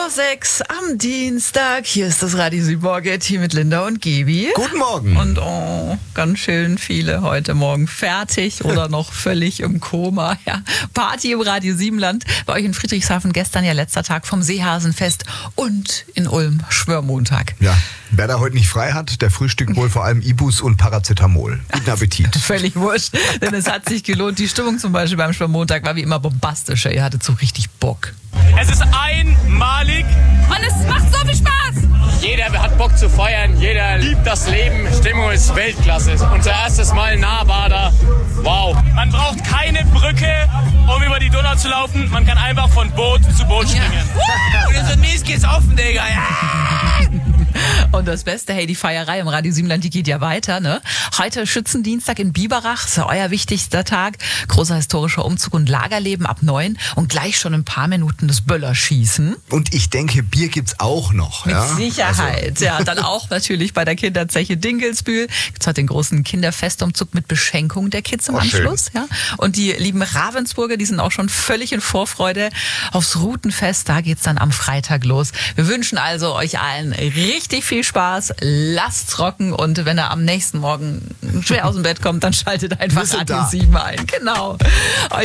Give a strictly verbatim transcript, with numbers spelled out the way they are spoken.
Sechs am Dienstag. Hier ist das Radio sieben Morgen-Team mit Linda und Gebi. Guten Morgen. Und oh, ganz schön viele heute Morgen fertig oder noch völlig im Koma. Ja, Party im Radio sieben Land. Bei euch in Friedrichshafen gestern ja letzter Tag vom Seehasenfest und in Ulm Schwörmontag. Ja, wer da heute nicht frei hat, der frühstückt wohl vor allem Ibus und Paracetamol. Guten Appetit. Völlig wurscht, denn es hat sich gelohnt. Die Stimmung zum Beispiel beim Schwörmontag war wie immer bombastischer. Ihr hattet so richtig Bock. Es ist einmalig und es macht so viel Spaß. Jeder hat Bock zu feiern, jeder liebt das Leben. Stimmung ist Weltklasse. Unser erstes Mal Nahbader. Wow. Man braucht keine Brücke, um über die Donau zu laufen. Man kann einfach von Boot zu Boot springen. Ja. Und so mies geht's offen, Digga. Ja. Und das Beste, hey, die Feierei im Radio sieben Land, die geht ja weiter, ne? Heute Schützendienstag in Biberach, ist ja euer wichtigster Tag. Großer historischer Umzug und Lagerleben ab neun und gleich schon in ein paar Minuten das Böllerschießen. Und ich denke, Bier gibt's auch noch. Mit ja? Sicherheit, also. ja. Dann auch natürlich bei der Kinderzeche Dingelsbühl. Gibt's heute den großen Kinderfestumzug mit Beschenkung der Kids im oh, Anschluss, schön. ja. Und die lieben Ravensburger, die sind auch schon völlig in Vorfreude aufs Routenfest. Da geht's dann am Freitag los. Wir wünschen also euch allen richtig viel Spaß, lasst's rocken und wenn ihr am nächsten Morgen schwer aus dem Bett kommt, dann schaltet einfach Radio sieben ein. Genau.